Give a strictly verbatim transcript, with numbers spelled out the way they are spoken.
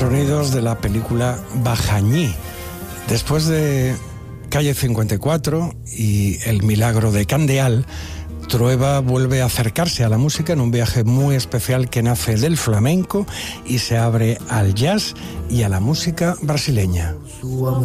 sonidos de la película Bajañí. Después de Calle cincuenta y cuatro y El milagro de Candeal, Trueba vuelve a acercarse a la música en un viaje muy especial que nace del flamenco y se abre al jazz y a la música brasileña.